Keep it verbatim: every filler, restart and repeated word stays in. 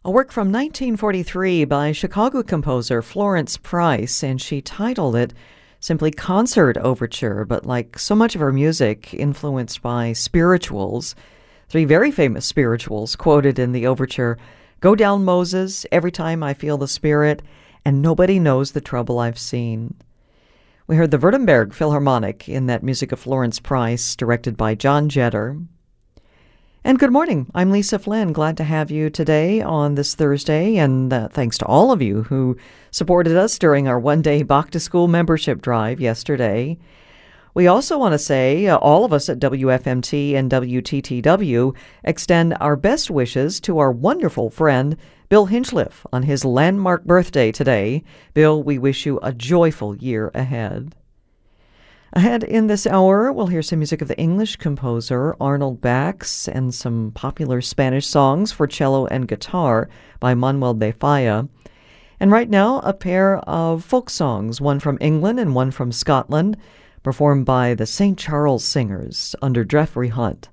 A work from nineteen forty-three by Chicago composer Florence Price, and she titled it simply Concert Overture, but like so much of her music, influenced by spirituals. Three very famous spirituals quoted in the overture: "Go down, Moses, every time I feel the Spirit, and nobody knows the trouble I've seen." We heard the Württemberg Philharmonic in that music of Florence Price, directed by John Jetter. And good morning. I'm Lisa Flynn. Glad to have you today on this Thursday, and uh, thanks to all of you who supported us during our one-day Bach to School membership drive yesterday. We also want to say uh, all of us at W F M T and W T T W extend our best wishes to our wonderful friend Bill Hinchliffe on his landmark birthday today. Bill, we wish you a joyful year ahead. Ahead in this hour, we'll hear some music of the English composer Arnold Bax and some popular Spanish songs for cello and guitar by Manuel de Falla. And right now, a pair of folk songs, one from England and one from Scotland, performed by the Saint Charles Singers under Geoffrey Hunt.